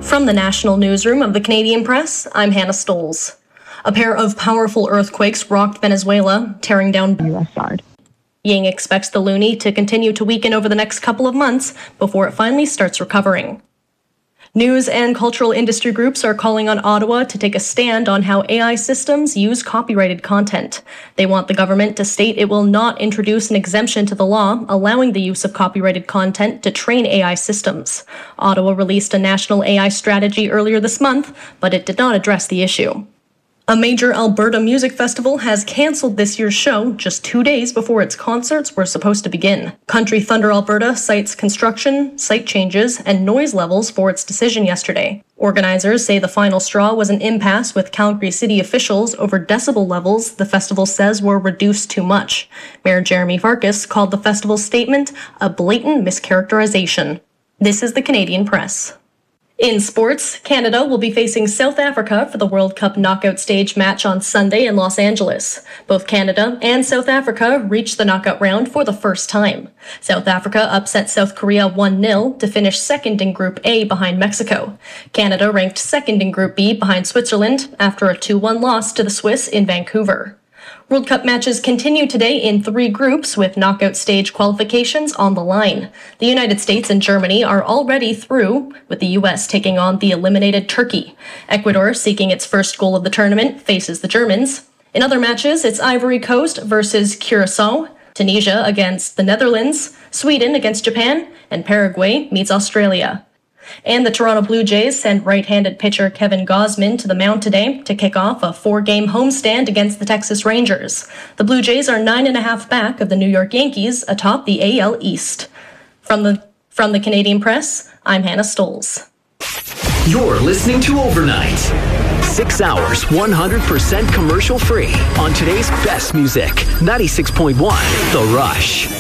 From the national newsroom of the Canadian Press, I'm Hannah Stoles. A pair of powerful earthquakes rocked Venezuela, tearing down the U.S. side. Ying expects the loonie to continue to weaken over the next couple of months before it finally starts recovering. News and cultural industry groups are calling on Ottawa to take a stand on how AI systems use copyrighted content. They want the government to state it will not introduce an exemption to the law allowing the use of copyrighted content to train AI systems. Ottawa released a national AI strategy earlier this month, but it did not address the issue. A major Alberta music festival has cancelled this year's show just 2 days before its concerts were supposed to begin. Country Thunder Alberta cites construction, site changes, and noise levels for its decision yesterday. Organizers say the final straw was an impasse with Calgary City officials over decibel levels the festival says were reduced too much. Mayor Jeremy Farkas called the festival's statement a blatant mischaracterization. This is the Canadian Press. In sports, Canada will be facing South Africa for the World Cup knockout stage match on Sunday in Los Angeles. Both Canada and South Africa reached the knockout round for the first time. South Africa upset South Korea 1-0 to finish second in Group A behind Mexico. Canada ranked second in Group B behind Switzerland after a 2-1 loss to the Swiss in Vancouver. World Cup matches continue today in 3 groups with knockout stage qualifications on the line. The United States and Germany are already through, with the U.S. taking on the eliminated Turkey. Ecuador, seeking its first goal of the tournament, faces the Germans. In other matches, it's Ivory Coast versus Curaçao, Tunisia against the Netherlands, Sweden against Japan, and Paraguay meets Australia. And the Toronto Blue Jays send right-handed pitcher Kevin Gausman to the mound today to kick off a 4-game homestand against the Texas Rangers. The Blue Jays are 9.5 back of the New York Yankees atop the AL East. From the Canadian Press, I'm Hannah Stoles. You're listening to Overnight. 6 hours, 100% commercial free on today's best music. 96.1 The Rush.